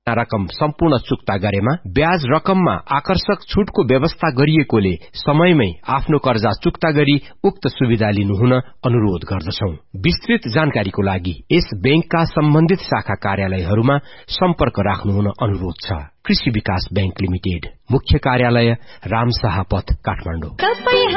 रकम सम्पूर्ण चुक्ता गरेमा ब्याज रकममा आकर्षक छुटको व्यवस्था गरिएकोले समयमै आफ्नो कर्जा चुक्ता गरी उक्त सुविधा लिनुहुन अनुरोध गर्दछौं। विस्तृत जानकारीको लागि यस बैंकका सम्बन्धित शाखा कार्यालयहरूमा सम्पर्क राख्नुहुन अनुरोध छ। कृषि विकास बैंक लिमिटेड, मुख्य कार्यालय रामशाह पथ, काठमाडौँ।